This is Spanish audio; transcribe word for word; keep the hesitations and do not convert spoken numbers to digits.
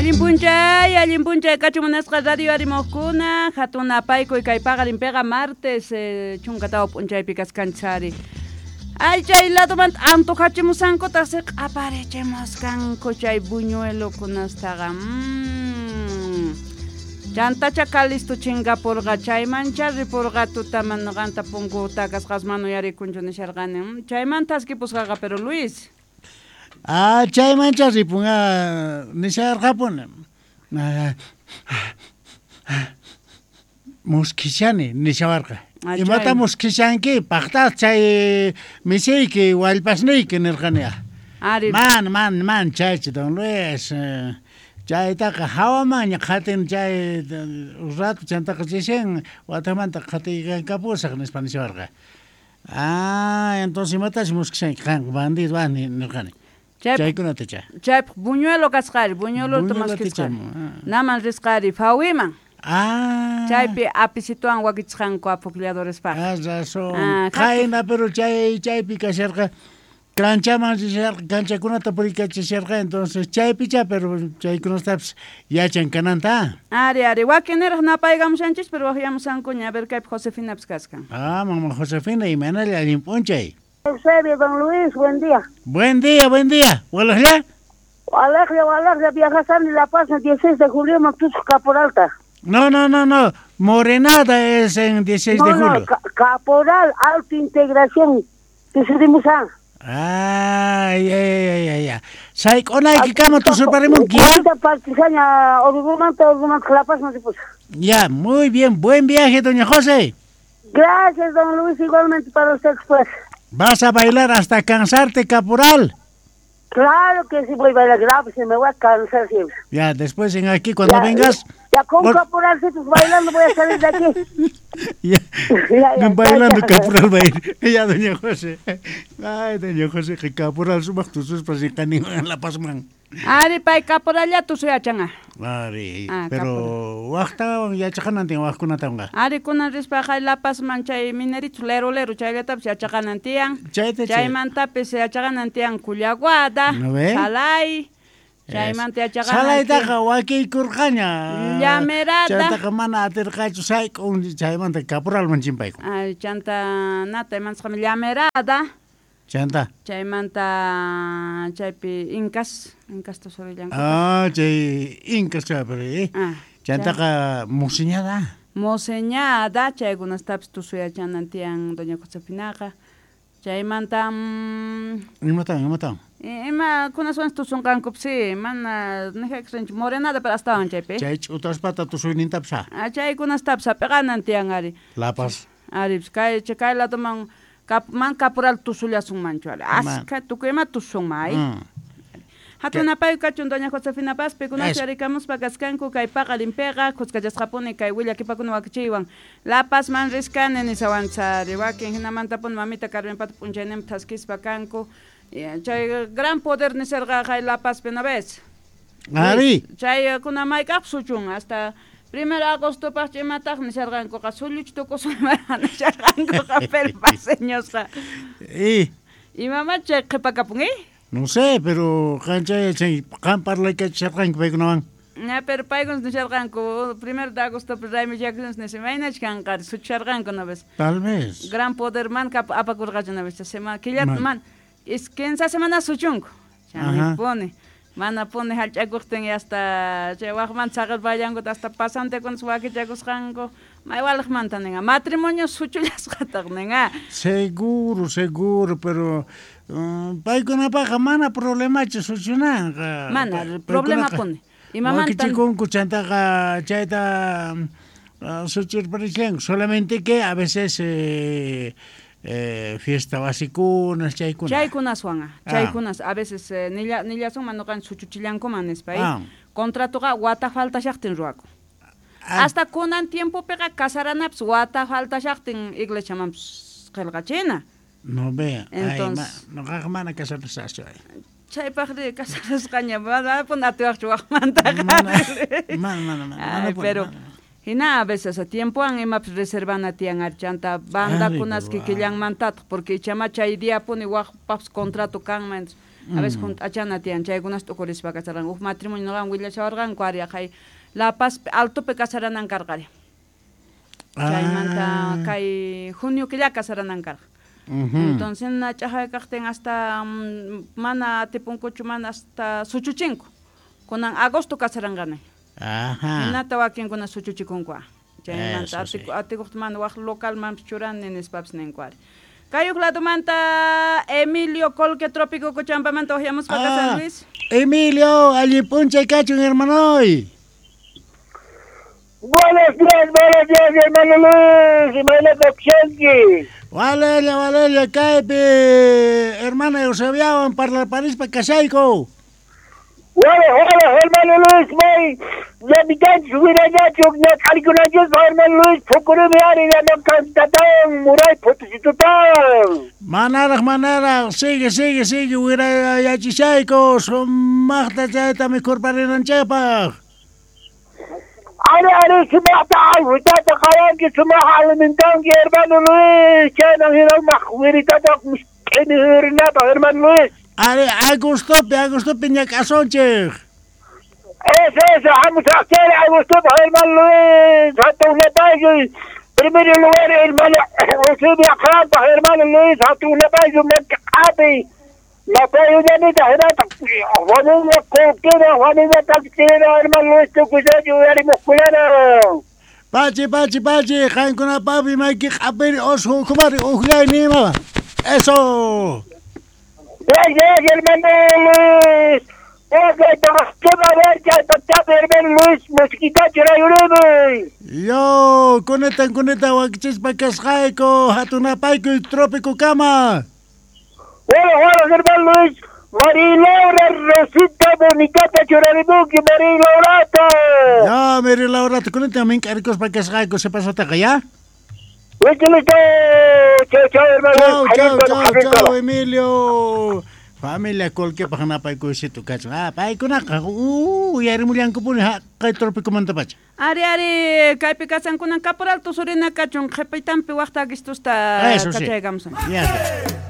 Allin punchay, allin punchay, cachumanasqa radio arimokuna, hatuna payko y kaypaga limpega martes, eh, chunkatao punchay picascanchari. Ay, chay lado man anto hachimusanko tasek aparechemos kanko chay buñuelo kunastaga. Mmm. Chanta chakalisto chinga porga chay mancharri porga tutaman ganta pungu takas kasmano yari kuncho nishargane. Chay mantas que pusgaga pero Luis. Ah, chay mancharri punga nishargapun. Muskishani nishawarga. Imata muskishanki paqtas chay misiki walpasniki nirqania. Man man man chay don Luis. Chay taka hawamaña qatin chay rato chantaka chishen watamanta qatigan kapusaq nispanishawarqa. Ah, entonces matas muskishanki qan bandido ani nirqani. Chaykunata chay. Chay buñuelo kasqari, buñuelo tomaskisqari. Naman risqari fawiman. Ah. Chaypi apisituan wakichqanku apucleadores pa. Ah, razón. Kayna pero chay chaypi kasharqa canchaman risharqa canchakunata purikachisharqa entonces chaypi cha pero chaykunastapas yachan kananta. Ari ari wakiniraq napaygamushanchis pero waqyamusankuña a ver kaypi Josefinapas kasqan. Ah, mamá Josefina imanalla allin punchay. Eusebio, don Luis, buen día. Buen día, buen día. ¿Walajla? Walajla, walajla, viajar en La Paz el dieciséis de julio, Matusco, Caporalta. No, no, no, no. Morenada es en dieciséis no, de julio. No, ca Caporal, Alta Integración. Que se dimusan. Ay, ay, ay, ay, ay. Sai ona que cama tu superimon kia. Partisaña, Orgumanta, Orgumanta, La Paz, no se puso. Ya, muy bien. Buen viaje, doña José. Gracias, don Luis, igualmente para usted, pues. ¿Vas a bailar hasta cansarte, caporal? Claro que sí voy a bailar, grave, se me voy a cansar siempre. Ya, después en aquí, cuando ya, vengas... Ya, con por... caporal, si tú bailando voy a salir de aquí. ya, ya, ya, bailando ya, ya, caporal va a ir. Ya, doña José. Ay, doña José, que caporal sumas tus sus pasicanis en La Paz, man. Ari, pay caporal ya tu soy changa. Ari, ah, pero wakta ya chakananti wakunatanga. Ari kunan rispa La Paz man chay mineritsu lero lero chay letap ya chakanantian. Chay chay mantapes ya chakanantian kuliaguada. ¿No ve? Salay. Chay mante ya chakanantian. Salay taka waki kurqaña. Llamerada. Chanta kamana aterqachu say con chay mante caporal man chimpay. Ay, chanta nata man skam llamerada. Chanta. Chay manta chaypi incas, incas to sorillan. Ah, chay incas chapre. Ah. Chanta ka moseñada. Moseñada, chay gunas taps tu suya chanantian doña Josefinaga. Chay manta Imatan, imatan. Ima kunas wan tu son kankop si, man neja krench morenada para estaban chaypi. Chay utas pata tu suya nintapsa. Ah, chay kunas tapsa peganantian ari. La Paz. Ari, kay chay la toman Kap, man caporal tusulia sun manchuale. Aska tu quema tu sun mai. Hatuna pay kachun doña Josefina Paz pekuna charicamos pakaskanku kay paga limpega kuskayas japone kay willa kipakuna wakchiwan. La Paz man riskan en isawanza riwaken hinamanta pon mamita Carmen Pat punchenem taskis pakanku. Chay gran poder ni serga kay La Paz pena vez. Ari. Chay kuna mai kapsuchun hasta Primero agosto pa chimatak ni sarganko ka sulich to ko sumara ni sarganko ka per paseños ka. ¿Y? ¿Y mamá che que pa kapungi? No sé, pero cancha che kan parla que sarganko pa kunawan. Na pero paigons ni sarganko primero de agosto pa dai mi jakens ni semana chkan ka su sarganko na vez. Tal vez. Gran poder man ka apa kurga na vez semana kilat man. Es que en esa semana suchunko. Ya pone. Mana pone halchagurten hasta chewagman sagal bayango hasta pasante con su aquillagos rango. Mai walach mantanenga matrimonio suchulas gatarnenga. Seguro, seguro, pero pai con apa mana problema che suchuna. Mana problema pone. Y mamá tan con cuchanta chaita suchur parecen solamente que a veces eh, Eh, fiesta basikunas, chaykunas. Chaykunas wanga, chaykunas. A veces eh, nilla nilla son manokan suchuchillanko manes pay. Ah. Contrato ga wata falta shaktin ruako. Ah. Hasta kunan tiempo pega casaranaps wata falta shaktin iglesia mams qelgachina. No vea. Entonces, ay, ma, no gagmana casarnas así. Chay pagde casarnas caña, va pon atuach chuagmanta. Man, man, man. Ay, pero hina a veces a tiempo han ema reservan a tian archanta banda kunas que killan mantat porque chama chay día pone waj paps contrato kan man a veces junto achana tian chaykunas tukurispa kasaran uj matrimonio noqan willachawarqan kuari kay La Paz alto pe kasaranan karqari chaymanta kay junio killa kasaranan karqa entonces na chahay kaqten hasta mana tipunkuchu mana hasta suchuchinku kunan agosto kasaranqani ajá hinata wakinkuna suchuchikunkua chaymanta atikuqta mana waq local man churan nenes paps nenkuari Kayuk lado manta Emilio Colque Trópico Cochampamento ojeamos para ah, San Luis. Emilio, allí punche cacho hermano hoy. Buenos días, buenos días, hermano Luis, hermano Coxenqui. Valeria, Valeria, caipe, hermana Eusebio, en Parla París para Casaico. Hola, hola, hermano Luis, voy. Ya mi can subir allá, yo no cargo una yo, hermano Luis, procuro mirar y ya no cantatán, muray, potositotán. Manara, manara, sigue, sigue, sigue, huira ya chisaico, son magta chaita mi corparinan chepa. Are, are, sumata, huitata, jalan, que sumaha alimentan, que hermano Luis, que no gira más, huiritata, que ni huirinata, hermano Luis. Are, Augusto, Augusto Piñacasonche. Eso, eso, vamos a hacer Augusto, hermano Luis, hasta una talla. Primero lugar, hermano, Eusebio Crampa, hermano Luis, hasta una talla, me cabe. La talla ya ni te genata. Juanilla Coquera, Juanilla Taxera, hermano Luis, tu cuidado, yo era musculano. Pachi, pachi, pachi, jain con la papi, me hay que haber oso, comadre, ojalá ni nada. Eso. Gracias, hermano Luis. Oye, ¿qué va a ver? Ya está, hermano Luis, mosquita, chora, yurebe. Yo, conecta, conecta, wakichis pa casjaico, hatunapaico y trópico cama. Hola, hola, hermano Luis. María Laura, Rosita, Bonicata, Choraribuki, María Laurata. Ya, María Laurata, conecta, me encargos pa casjaico, se pasó hasta allá. Listo, listo. Chao, chao, hermano. Chao, chao, chao, chao, Emilio. Familia Colque pahana paiku situ kacho. Ah, paiku na ka. Uh, yari mulian ko pun ha kay tropiko man tapacha. Ari ari kay pikasan kunan kaporal to surina kachon khepaitan pi waqta gistusta kachay gamson. Yes.